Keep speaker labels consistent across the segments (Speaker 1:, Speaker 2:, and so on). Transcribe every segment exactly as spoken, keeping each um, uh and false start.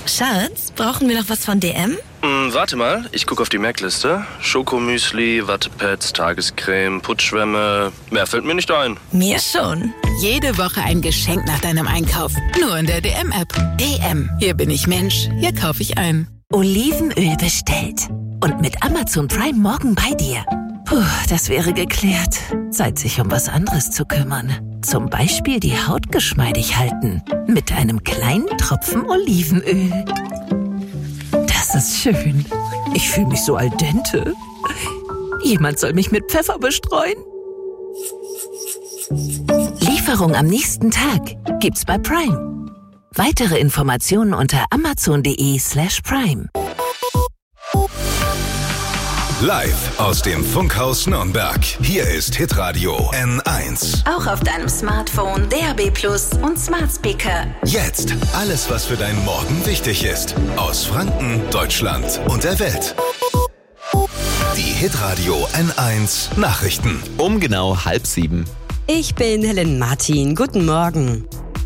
Speaker 1: Schatz, brauchen wir noch was von D M?
Speaker 2: Hm, warte mal, ich gucke auf die Merkliste. Schokomüsli, Wattepads, Tagescreme, Putzschwämme. Mehr fällt mir nicht ein.
Speaker 1: Mir schon.
Speaker 3: Jede Woche ein Geschenk nach deinem Einkauf. Nur in der D M-App. D M. Hier bin ich Mensch. Hier kaufe ich ein.
Speaker 4: Olivenöl bestellt. Und mit Amazon Prime morgen bei dir. Puh, das wäre geklärt. Zeit, sich um was anderes zu kümmern. Zum Beispiel die Haut geschmeidig halten. Mit einem kleinen Tropfen Olivenöl. Das ist schön. Ich fühle mich so al dente. Jemand soll mich mit Pfeffer bestreuen. Lieferung am nächsten Tag gibt's bei Prime. Weitere Informationen unter amazon.de slash prime.
Speaker 5: Live aus dem Funkhaus Nürnberg. Hier ist Hitradio N eins.
Speaker 4: Auch auf deinem Smartphone, D A B plus und Smart Speaker.
Speaker 5: Jetzt alles, was für deinen Morgen wichtig ist. Aus Franken, Deutschland und der Welt. Die Hitradio N eins Nachrichten.
Speaker 6: Um genau halb sieben.
Speaker 7: Ich bin Helen Martin. Guten Morgen.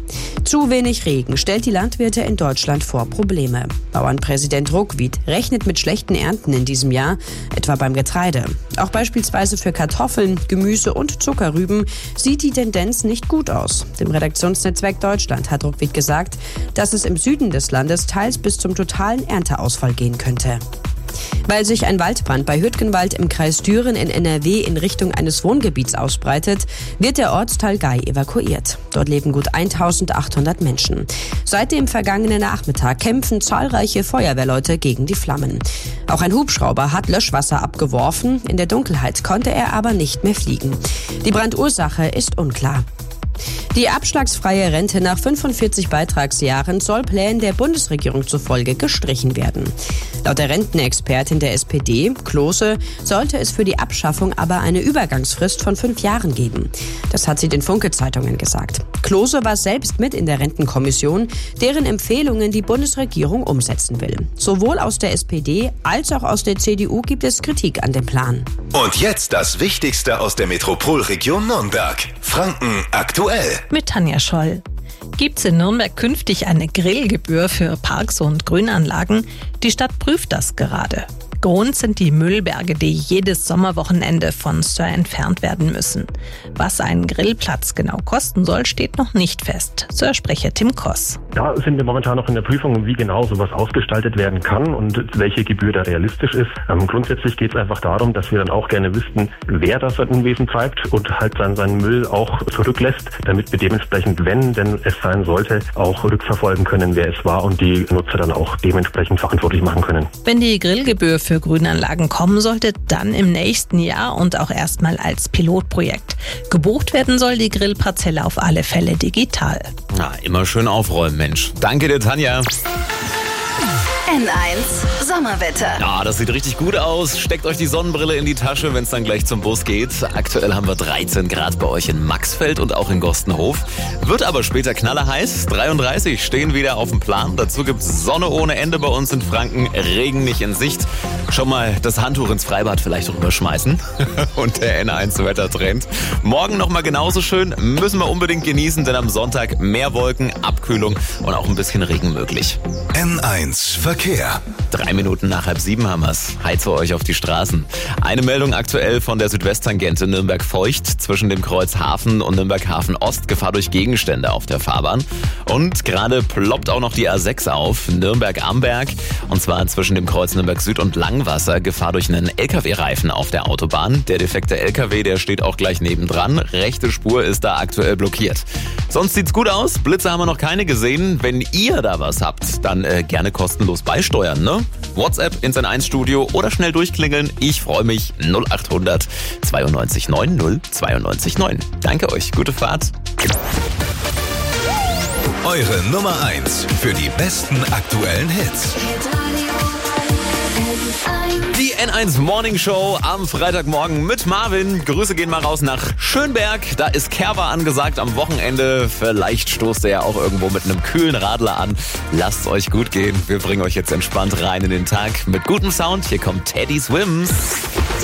Speaker 7: Zu wenig Regen stellt die Landwirte in Deutschland vor Probleme. Bauernpräsident Ruckwied rechnet mit schlechten Ernten in diesem Jahr, etwa beim Getreide. Auch beispielsweise für Kartoffeln, Gemüse und Zuckerrüben sieht die Tendenz nicht gut aus. Dem Redaktionsnetzwerk Deutschland hat Ruckwied gesagt, dass es im Süden des Landes teils bis zum totalen Ernteausfall gehen könnte. Weil sich ein Waldbrand bei Hürtgenwald im Kreis Düren in N R W in Richtung eines Wohngebiets ausbreitet, wird der Ortsteil Gei evakuiert. Dort leben gut eintausendachthundert Menschen. Seit dem vergangenen Nachmittag kämpfen zahlreiche Feuerwehrleute gegen die Flammen. Auch ein Hubschrauber hat Löschwasser abgeworfen, in der Dunkelheit konnte er aber nicht mehr fliegen. Die Brandursache ist unklar. Die abschlagsfreie Rente nach fünfundvierzig Beitragsjahren soll Plänen der Bundesregierung zufolge gestrichen werden. Laut der Rentenexpertin der S P D, Klose, sollte es für die Abschaffung aber eine Übergangsfrist von fünf Jahren geben. Das hat sie den Funke-Zeitungen gesagt. Klose war selbst mit in der Rentenkommission, deren Empfehlungen die Bundesregierung umsetzen will. Sowohl aus der S P D als auch aus der C D U gibt es Kritik an dem Plan.
Speaker 5: Und jetzt das Wichtigste aus der Metropolregion Nürnberg. Franken aktuell.
Speaker 8: Mit Tanja Scholl. Gibt's in Nürnberg künftig eine Grillgebühr für Parks und Grünanlagen? Die Stadt prüft das gerade. Grund sind die Müllberge, die jedes Sommerwochenende von Stör entfernt werden müssen. Was ein Grillplatz genau kosten soll, steht noch nicht fest. Stör-Sprecher Tim Koss.
Speaker 9: Da sind wir momentan noch in der Prüfung, wie genau sowas ausgestaltet werden kann und welche Gebühr da realistisch ist. Ähm, grundsätzlich geht es einfach darum, dass wir dann auch gerne wüssten, wer das sein Unwesen treibt und halt dann seinen Müll auch zurücklässt, damit wir dementsprechend, wenn denn es sein sollte, auch rückverfolgen können, wer es war und die Nutzer dann auch dementsprechend verantwortlich machen können.
Speaker 8: Wenn die Grillgebühr für Grünanlagen kommen sollte, dann im nächsten Jahr und auch erstmal als Pilotprojekt. Gebucht werden soll die Grillparzelle auf alle Fälle digital.
Speaker 6: Na, immer schön aufräumen, Mensch. Danke dir, Tanja.
Speaker 4: N eins Sommerwetter.
Speaker 6: Ja, das sieht richtig gut aus. Steckt euch die Sonnenbrille in die Tasche, wenn es dann gleich zum Bus geht. Aktuell haben wir dreizehn Grad bei euch in Maxfeld und auch in Gostenhof. Wird aber später knallerheiß. dreiunddreißig stehen wieder auf dem Plan. Dazu gibt's Sonne ohne Ende bei uns in Franken. Regen nicht in Sicht. Schon mal das Handtuch ins Freibad vielleicht rüberschmeißen. Und der N eins Wettertrend. Morgen nochmal genauso schön. Müssen wir unbedingt genießen, denn am Sonntag mehr Wolken, Abkühlung und auch ein bisschen Regen möglich.
Speaker 5: N eins Verkehr.
Speaker 6: Drei Minuten nach halb sieben haben wir's. Heize euch auf die Straßen. Eine Meldung aktuell von der Südwesttangente Nürnberg-Feucht zwischen dem Kreuz Hafen und Nürnberg-Hafen-Ost. Gefahr durch Gegenstände auf der Fahrbahn. Und gerade ploppt auch noch die A sechs auf, Nürnberg-Amberg. Und zwar zwischen dem Kreuz Nürnberg-Süd und Langwasser. Gefahr durch einen L K W-Reifen auf der Autobahn. Der defekte L K W, der steht auch gleich nebendran. Rechte Spur ist da aktuell blockiert. Sonst sieht's gut aus. Blitze haben wir noch keine gesehen. Wenn ihr da was habt, dann äh, gerne kostenlos beisteuern, ne? WhatsApp ins N eins Studio oder schnell durchklingeln. Ich freue mich. null achthundert zweiundneunzig neun null zweiundneunzig neun. Danke euch. Gute Fahrt.
Speaker 5: Eure Nummer eins für die besten aktuellen Hits.
Speaker 6: Die N eins Morning Show am Freitagmorgen mit Marvin. Grüße gehen mal raus nach Schönberg. Da ist Kerber angesagt am Wochenende. Vielleicht stoßt er ja auch irgendwo mit einem kühlen Radler an. Lasst's euch gut gehen. Wir bringen euch jetzt entspannt rein in den Tag mit gutem Sound. Hier kommt Teddy Swims.